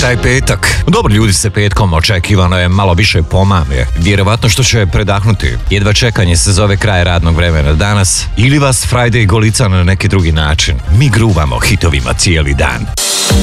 Taj petak. Dobro, ljudi se petkom očekivano je malo više pomame. Vjerovatno što će predahnuti. Jedva čekanje se zove kraj radnog vremena danas. Ili vas Friday golica na neki drugi način. Mi gruvamo hitovima cijeli dan.